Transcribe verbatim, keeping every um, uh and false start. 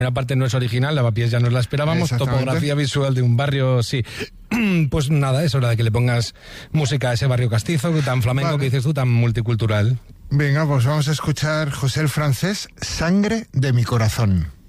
primera parte no es original, Lavapiés ya nos la esperábamos, topografía visual de un barrio, sí. Pues nada, es hora de que le pongas música a ese barrio castizo, tan flamenco, vale, que dices tú, tan multicultural. Venga, pues vamos a escuchar José el Francés, Sangre de mi corazón.